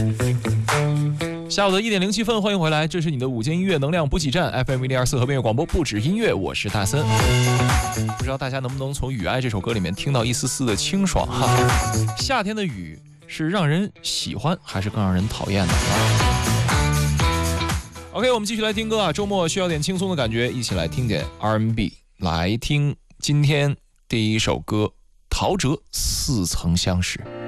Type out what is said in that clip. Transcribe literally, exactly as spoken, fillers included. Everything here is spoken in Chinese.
下午的一点零七分，欢迎回来，这是你的午间音乐能量补给站 F M 一零二四和平乐广播，不止音乐，我是大森。不知道大家能不能从《雨爱》这首歌里面听到一丝丝的清爽哈？夏天的雨是让人喜欢还是更让人讨厌的？OK， 我们继续来听歌啊！周末需要点轻松的感觉，一起来听点 R and B。来听今天第一首歌，陶喆《似曾相识》。